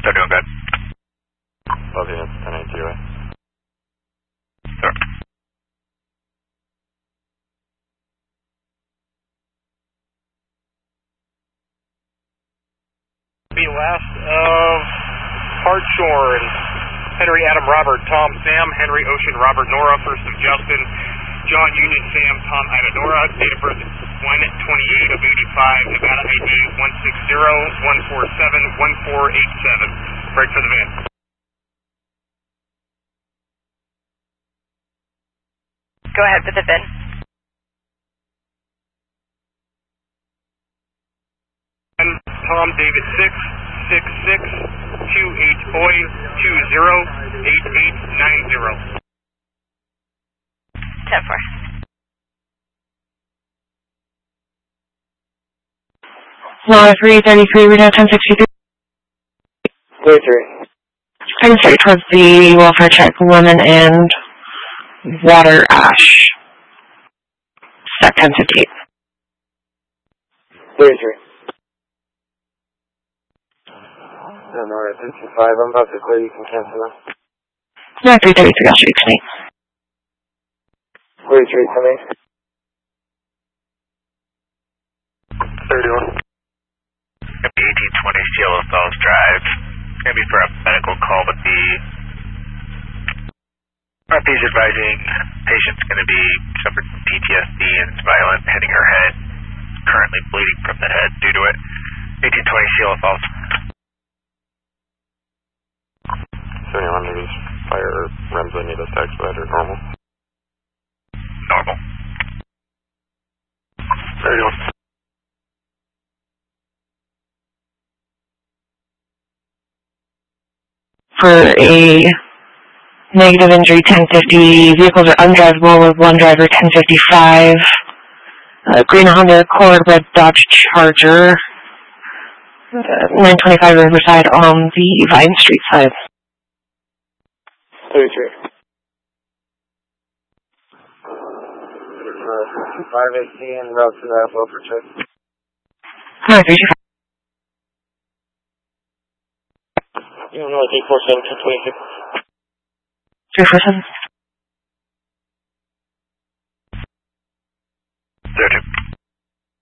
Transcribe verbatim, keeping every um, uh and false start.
They're doing good. twelve units, ten eight two. Sir. Be last of Hartshorn, Henry Adam Robert Tom Sam, Henry Ocean Robert Nora, first of Justin, John Union Sam Tom Ida Nora, date of birth one twenty-eight of eighty-five, Nevada I D one six zero one four seven one four eight seven. Break for the van. Go ahead with the V I N. Tom David six six six two eight boy two zero eight eight nine zero. ten four. No, three thirty-three, we're now ten sixty-three. thirty-three. ten straight towards the welfare check, lemon and water ash. Set ten fifty-eight. thirty-three. No, no, right, fifty-five. I'm about to clear. You can cancel now. No, three thirty-three, I'll shoot you. thirty-three, coming. thirty-one. eighteen twenty Cielo Falls Drive. Maybe for a medical call with the R P is advising patient's going to be suffered P T S D and it's violent, hitting her head, currently bleeding from the head due to it. eighteen twenty Cielo Falls. seventy-one degrees fire R E M S, I need a tax provider, normal. Normal. thirty-one. For a negative injury, ten fifty. Vehicles are undrivable with one driver, ten fifty-five. Uh, green Honda Accord, red Dodge Charger. Uh, nine twenty-five Riverside on the Vine Street side. thirty-three. five eighteen, route to that welfare check. No, three two five. You don't know, eight four seven, two twenty-six. three four seven.